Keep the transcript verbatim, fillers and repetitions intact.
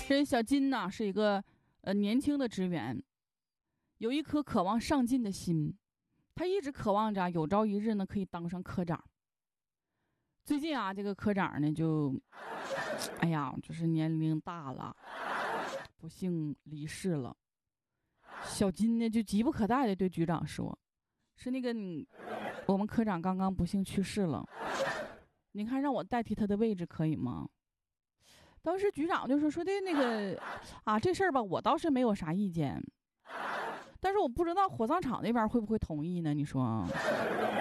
这小金呢是一个呃年轻的职员，有一颗渴望上进的心，他一直渴望着有朝一日呢可以当上科长。最近啊，这个科长呢就，哎呀，就是年龄大了，不幸离世了。小金呢就急不可待的对局长说：“是那个你，我们科长刚刚不幸去世了，你看让我代替他的位置可以吗？”当时局长就说说的那个啊，这事儿吧，我倒是没有啥意见，但是我不知道火葬场那边会不会同意呢？你说？